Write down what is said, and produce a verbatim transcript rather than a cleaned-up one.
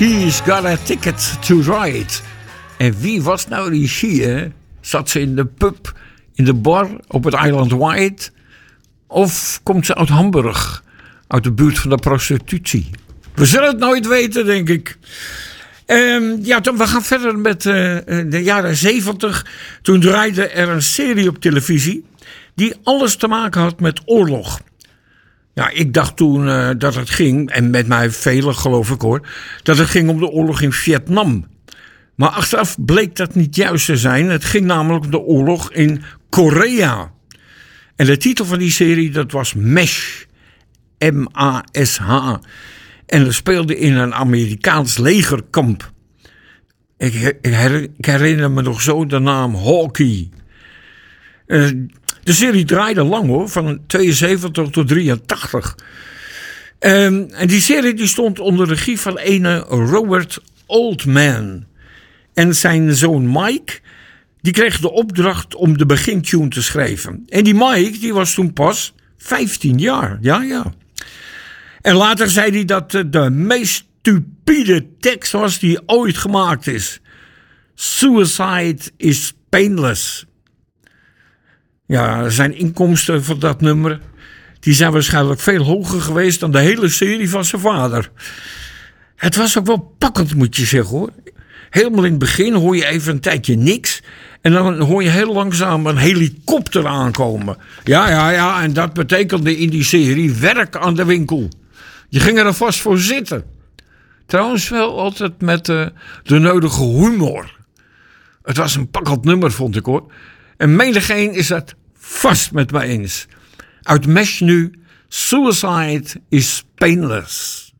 She's got a ticket to ride. En wie was nou die she, hè? Zat ze in de pub, in de bar, op het eiland White? Of komt ze uit Hamburg, uit de buurt van de prostitutie? We zullen het nooit weten, denk ik. Um, ja, we gaan verder met uh, de jaren zeventig. Toen draaide er een serie op televisie die alles te maken had met oorlog. Ja, ik dacht toen uh, dat het ging, en met mij velen geloof ik hoor, dat het ging om de oorlog in Vietnam. Maar achteraf bleek dat niet juist te zijn. Het ging namelijk om de oorlog in Korea. En de titel van die serie, dat was MESH. M A S H. En dat speelde in een Amerikaans legerkamp. Ik, ik herinner me nog zo de naam Hawkeye. Uh, de serie draaide lang hoor, van tweeënzeventig tot drieëntachtig. Um, en die serie die stond onder regie van ene Robert Oldman. En zijn zoon Mike, die kreeg de opdracht om de begintune te schrijven. En die Mike, die was toen pas vijftien jaar. Ja, ja. En later zei hij dat het de meest stupide tekst was die ooit gemaakt is. Suicide is painless. Ja, zijn inkomsten van dat nummer, die zijn waarschijnlijk veel hoger geweest dan de hele serie van zijn vader. Het was ook wel pakkend, moet je zeggen hoor. Helemaal in het begin hoor je even een tijdje niks. En dan hoor je heel langzaam een helikopter aankomen. Ja, ja, ja. En dat betekende in die serie werk aan de winkel. Je ging er vast voor zitten. Trouwens wel altijd met uh, de nodige humor. Het was een pakkend nummer, vond ik hoor. En menigeen is het vast met mij eens. Uit MESH nu, Suicide is painless.